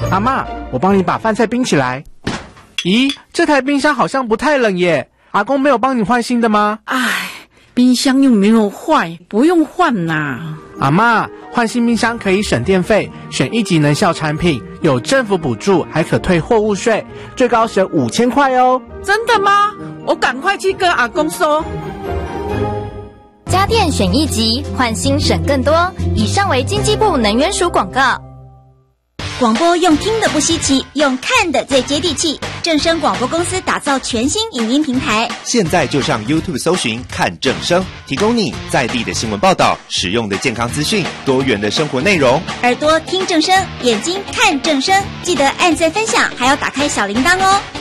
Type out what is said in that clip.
阿嬷，我帮你把饭菜冰起来。咦，这台冰箱好像不太冷耶，阿公没有帮你换新的吗？ 唉，冰箱又没有坏，不用换啦。 阿嬷，换新冰箱可以省电费，选1级能效产品，有政府补助，还可退货物税，最高省5000块哦。 真的吗？我赶快去跟阿公说。 家电选1级，换新省更多。以上为经济部能源署广告。 广播用听的不稀奇，用看的最接地气。正声广播公司打造全新影音平台， 现在就上 YouTube 搜寻看正声，提供你在地的新闻报道、实用的健康资讯、多元的生活内容。 耳朵听正声，眼睛看正声，记得按赞分享，还要打开小铃铛哦。